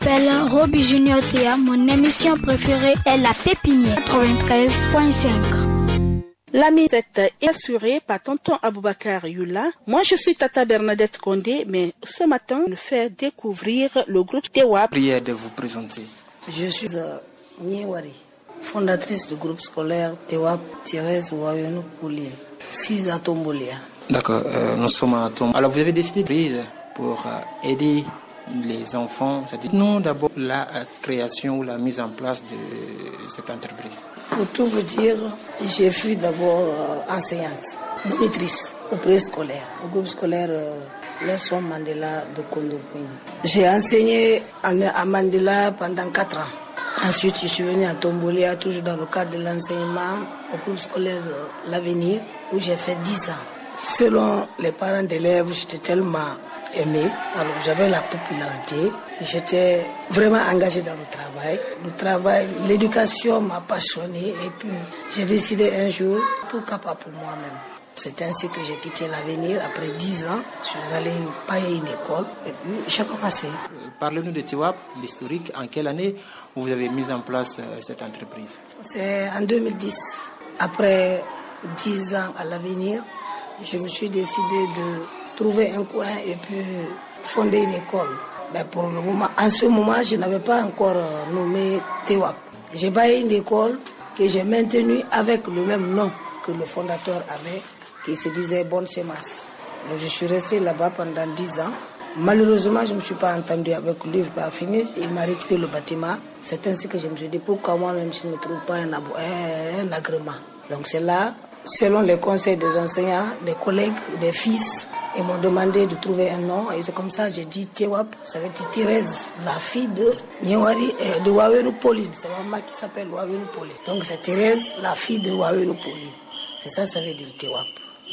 m'appelle Roby Junior Théa. Mon émission préférée est La Pépinière 93.5. L'ami est assurée par tonton Aboubakar Yula. Moi, je suis Tata Bernadette Condé, mais ce matin, on fait découvrir le groupe Tewap. Prière de vous présenter. Je suis Niewari, fondatrice du groupe scolaire Tewap Thérèse Wayonou Pouline, 6 à Tombolia. D'accord, nous sommes à Tombolia. Alors, vous avez décidé de prier pour aider les enfants. Dites-nous d'abord la création ou la mise en place de cette entreprise. Pour tout vous dire, j'ai fui d'abord enseignante, monitrice au préscolaire, au groupe scolaire Nelson Mandela de Kondopougne. J'ai enseigné à Mandela pendant 4 ans. Ensuite, je suis venue à Tombolia, toujours dans le cadre de l'enseignement au groupe scolaire L'Avenir, où j'ai fait 10 ans. Selon les parents d'élèves, j'étais tellement aimée, alors j'avais la popularité, j'étais vraiment engagée dans le travail. Le travail, l'éducation m'a passionnée et puis j'ai décidé un jour, pourquoi pas pour moi-même. C'est ainsi que j'ai quitté l'Avenir. Après 10 ans, je suis allée payer une école et puis j'ai commencé. Parlez-nous de Tewap, l'historique. En quelle année vous avez mis en place cette entreprise? C'est en 2010. Après 10 ans à l'Avenir, je me suis décidé de trouver un coin et puis fonder une école. Mais pour le moment, en ce moment, je n'avais pas encore nommé Tewap. J'ai bâti une école que j'ai maintenue avec le même nom que le fondateur avait, qui se disait Bonne Semence. Donc je suis restée là-bas pendant 10 ans. Malheureusement, je ne me suis pas entendue avec lui, pas fini. Il m'a retiré le bâtiment. C'est ainsi que je me suis dit, pourquoi moi-même je ne trouve pas un agrément. Donc c'est là, selon les conseils des enseignants, des collègues, des fils, ils m'ont demandé de trouver un nom et c'est comme ça que j'ai dit Tewap, ça veut dire Thérèse, la fille de Niewari et de Wayonou Pouline. C'est maman qui s'appelle Wayonou Pouline. Donc c'est Thérèse, la fille de Wayonou Pouline. C'est ça veut dire Tewap.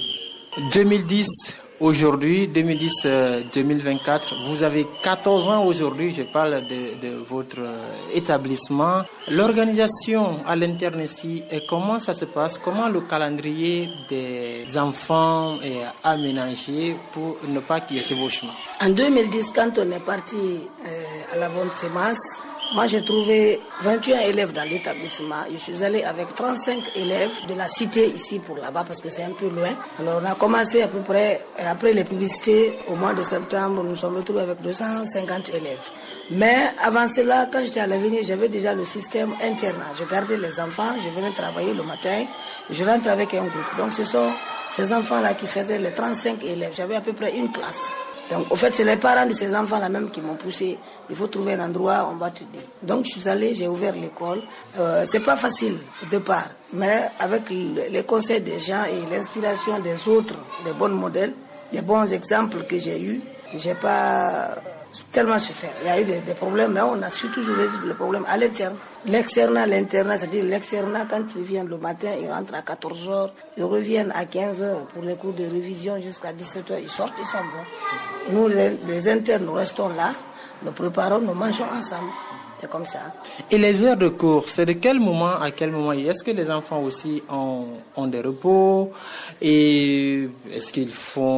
2010, aujourd'hui, 2010-2024, vous avez 14 ans aujourd'hui, je parle de votre établissement. L'organisation à l'interne ici, et comment ça se passe? Comment le calendrier des enfants est aménagé pour ne pas qu'il y ait chevauchement? En 2010, quand on est parti à la Bonne Semence, moi j'ai trouvé 21 élèves dans l'établissement. Je suis allée avec 35 élèves de la cité ici pour là-bas parce que c'est un peu loin. Alors on a commencé à peu près, après les publicités, au mois de septembre, nous sommes retrouvés avec 250 élèves. Mais avant cela, quand j'étais à l'Avenir, j'avais déjà le système internat. Je gardais les enfants, je venais travailler le matin, je rentrais avec un groupe. Donc ce sont ces enfants-là qui faisaient les 35 élèves. J'avais à peu près une classe. Donc, au fait, c'est les parents de ces enfants-là même qui m'ont poussé. Il faut trouver un endroit, on va te dire. Donc, je suis allée, j'ai ouvert l'école. C'est pas facile de part, mais avec les conseils des gens et l'inspiration des autres, des bons modèles, des bons exemples que j'ai eus, j'ai pas tellement su faire. Il y a eu des problèmes, mais on a su toujours résoudre les problèmes à l'interne. L'externat, l'internat, c'est-à-dire l'externat, quand ils viennent le matin, ils rentrent à 14h, ils reviennent à 15h pour les cours de révision jusqu'à 17h, ils sortent, ils s'en vont. Nous, les internes, nous restons là, nous préparons, nous mangeons ensemble. C'est comme ça. Et les heures de cours, c'est de quel moment à quel moment? Est-ce que les enfants aussi ont des repos? Et est-ce qu'ils font